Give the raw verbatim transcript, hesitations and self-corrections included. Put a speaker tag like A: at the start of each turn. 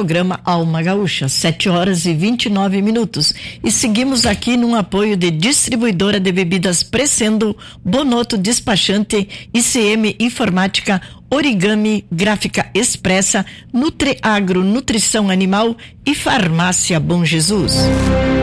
A: programa Alma Gaúcha, sete horas e vinte e nove minutos. E seguimos aqui num apoio de distribuidora de bebidas Crescendo, Bonoto Despachante, I C M Informática, Origami Gráfica Expressa, Nutriagro Nutrição Animal e Farmácia Bom Jesus.